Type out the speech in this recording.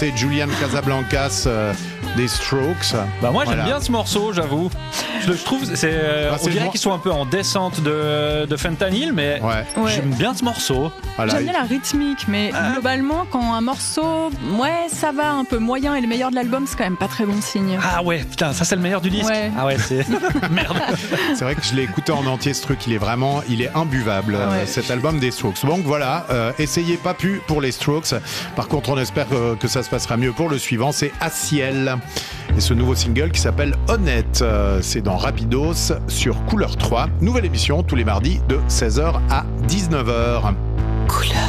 C'est Julian Casablancas des Strokes. Moi j'aime bien ce morceau, j'avoue. Je trouve on dirait qu'ils sont un peu en descente de fentanyl, mais j'aime bien ce morceau. Voilà. J'aime bien la rythmique, mais globalement quand un morceau, ça va un peu moyen et le meilleur de l'album, c'est quand même pas très bon signe. Ah ouais, putain, ça c'est le meilleur du disque. Ah ouais, c'est merde. C'est vrai que je l'ai écouté en entier ce truc, il est imbuvable cet album des Strokes. Donc voilà, essayez pas pu pour les Strokes. Par contre, on espère que ça se passera mieux pour le suivant, c'est À Ciel. Et ce nouveau single qui s'appelle Honnête, c'est dans Rapidos sur Couleur 3. Nouvelle émission tous les mardis de 16h à 19h. Couleur.